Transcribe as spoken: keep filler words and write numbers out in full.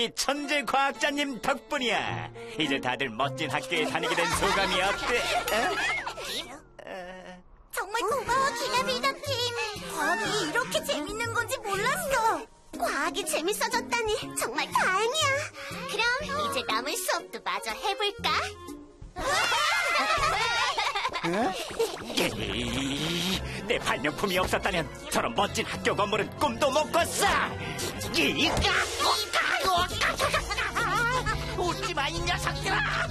이 천재 과학자님 덕분이야. 이제 다들 멋진 학교에 다니게 된 소감이 어때? 어? 정말 고마워, 기나비더팀. 과학이 이렇게 재밌는 건지 몰랐어. 과학이 재밌어졌다니 정말 다행이야. 그럼 이제 남은 수업도 마저 해볼까? 에이, 내 발명품이 없었다면 저런 멋진 학교 건물은 꿈도 못 꿨어. 이까 웃지마 이 녀석들아.